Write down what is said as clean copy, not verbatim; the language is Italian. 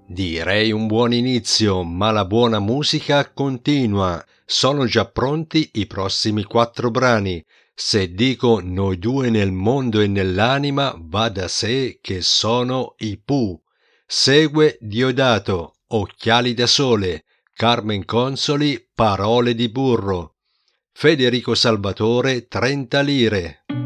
Direi un buon inizio, ma la buona musica continua. Sono già pronti i prossimi 4 brani. Se dico noi due nel mondo e nell'anima, va da sé che sono i Pooh. Segue Diodato, Occhiali da sole, Carmen Consoli, Parole di burro. Federico Salvatore, 30 lire.